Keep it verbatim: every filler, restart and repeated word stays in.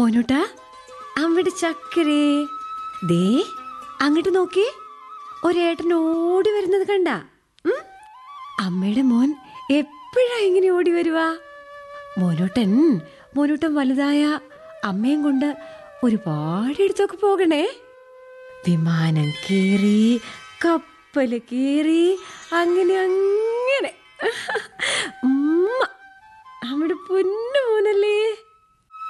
മോനൂട്ടാ, അവിടെ ചക്കരേ, ദേ അങ്ങോട്ട് നോക്കി, ഒരേട്ടൻ ഓടി വരുന്നത് കണ്ട? അമ്മയുടെ മോൻ എപ്പോഴാ ഇങ്ങനെ ഓടി വരുവാ? മോനൂട്ടൻ മോനൂട്ടൻ വലുതായ അമ്മയും കൊണ്ട് ഒരുപാട് അടുത്തൊക്കെ പോകണേ. വിമാനം കയറി, കപ്പല് കയറി, അങ്ങനെ അങ്ങനെ